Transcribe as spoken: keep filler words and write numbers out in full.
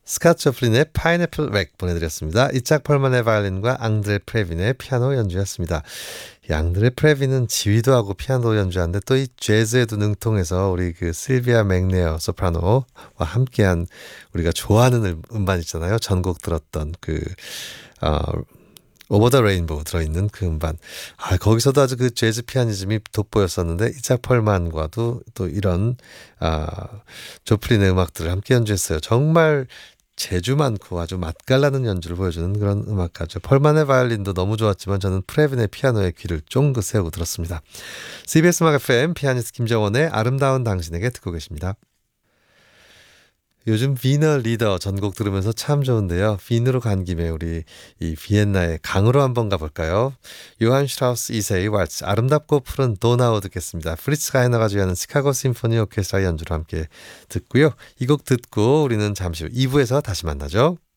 스캇 조플린의 파인애플 웩 보내드렸습니다. 이짝 펄만의 바이올린과 앙드레 프레빈의 피아노 연주였습니다. 이 앙드레 프레빈은 지휘도 하고 피아노 연주하는데 또 이 재즈에도 능통해서 우리 그 실비아 맥네어 소프라노와 함께한 우리가 좋아하는 음- 음반 있잖아요. 전곡 들었던 그 어, 오버 더 레인보우 들어있는 그 음반. 아, 거기서도 아주 그 재즈 피아니즘이 돋보였었는데 이짝 펄만과도 또 이런 아, 조플린의 음악들을 함께 연주했어요. 정말 재주 많고 아주 맛깔나는 연주를 보여주는 그런 음악가죠. 펄만의 바이올린도 너무 좋았지만 저는 프레빈의 피아노에 귀를 쫑긋 세우고 들었습니다. 씨비에스 음악 에프엠 피아니스트 김정원의 아름다운 당신에게 듣고 계십니다. 요즘 비너 리더 전곡 들으면서 참 좋은데요. 빈으로 간 김에 우리 이 비엔나의 강으로 한번 가볼까요? 요한 슈트라우스 이 세의 왈츠 아름답고 푸른 도나우 듣겠습니다. 프리츠 가이너가 주연하는 시카고 심포니 오케스트라 연주로 함께 듣고요. 이 곡 듣고 우리는 잠시 후 이 부에서 다시 만나죠.